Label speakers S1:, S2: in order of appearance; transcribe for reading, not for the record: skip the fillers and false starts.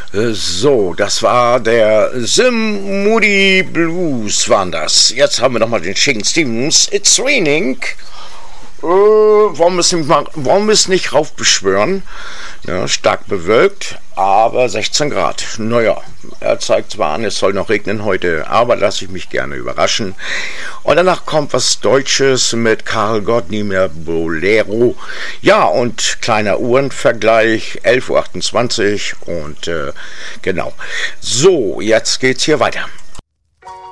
S1: So, das war der Sim Moody Blues, waren das. Jetzt haben wir nochmal den Shakin' Stevens, It's Raining. Wollen wir es nicht raufbeschwören? Ja, stark bewölkt, aber 16 Grad. Naja, er zeigt zwar an, es soll noch regnen heute, aber lasse ich mich gerne überraschen. Und danach kommt was Deutsches mit Karel Gott, nie mehr Bolero. Ja, und kleiner Uhrenvergleich, 11:28 Uhr und genau. So, jetzt geht's hier weiter.